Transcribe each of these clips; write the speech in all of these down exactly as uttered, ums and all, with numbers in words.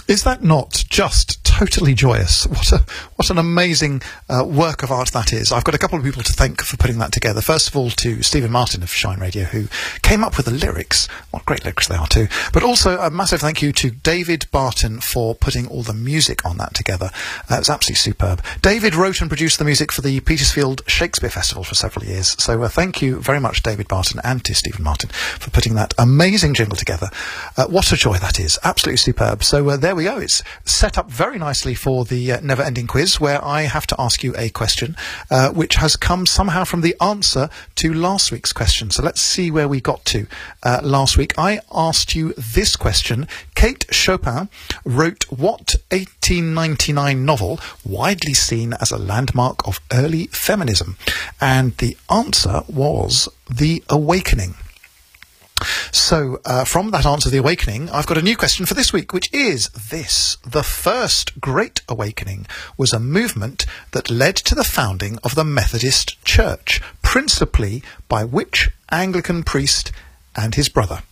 Is that not just totally joyous? What a what an amazing uh, work of art that is. I've got a couple of people to thank for putting that together. First of all, to Stephen Martin of Shine Radio, who came up with the lyrics. What great lyrics they are too. But also a massive thank you to David Barton for putting all the music on that together. Uh, it was absolutely superb. David wrote and produced the music for the Petersfield Shakespeare Festival for several years. So uh, thank you very much, David Barton, and to Stephen Martin for putting that amazing jingle together. Uh, what a joy that is. Absolutely superb. So uh, there we go. It's set up very nicely for the uh, never-ending quiz, where I have to ask you a question uh, which has come somehow from the answer to last week's question. So let's see where we got to uh, last week. I asked you this question. Kate Chopin wrote what eighteen ninety-nine novel widely seen as a landmark of early feminism? And the answer was The Awakening. So, uh, from that answer, The Awakening, I've got a new question for this week, which is this. The first Great Awakening was a movement that led to the founding of the Methodist Church, principally by which Anglican priest and his brother?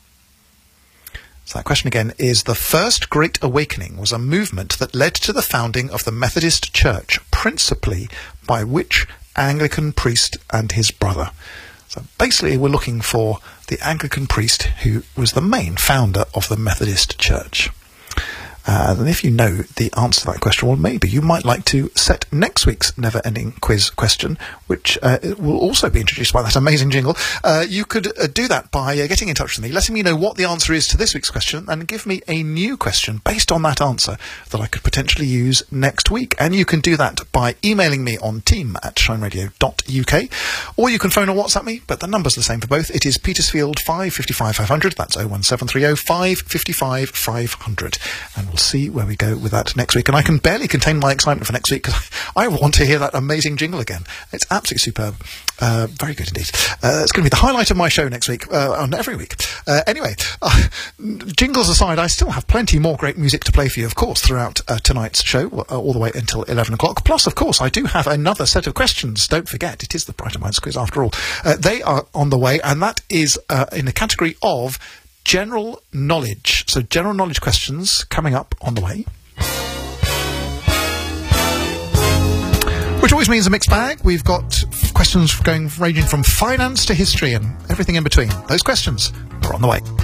So that question again is, the first Great Awakening was a movement that led to the founding of the Methodist Church, principally by which Anglican priest and his brother? So basically we're looking for the Anglican priest who was the main founder of the Methodist Church. Uh, and if you know the answer to that question, well, maybe you might like to set next week's never-ending quiz question, which uh, will also be introduced by that amazing jingle. Uh, you could uh, do that by uh, getting in touch with me, letting me know what the answer is to this week's question, and give me a new question based on that answer that I could potentially use next week. And you can do that by emailing me on team at shineradio dot U K, or you can phone or WhatsApp me, but the number's the same for both. It is Petersfield five five five five hundred. That's oh one seven three oh five five five five hundred. And we'll see where we go with that next week. And I can barely contain my excitement for next week because I want to hear that amazing jingle again. It's absolutely superb. Uh, very good indeed. Uh, it's going to be the highlight of my show next week, uh, on every week. Uh, anyway, uh, jingles aside, I still have plenty more great music to play for you, of course, throughout uh, tonight's show, uh, all the way until eleven o'clock. Plus, of course, I do have another set of questions. Don't forget, it is the Brighter Minds quiz after all. Uh, they are on the way, and that is uh, in the category of general knowledge. So general knowledge questions coming up on the way. Which always means a mixed bag. We've got questions going ranging from finance to history and everything in between. Those questions are on the way.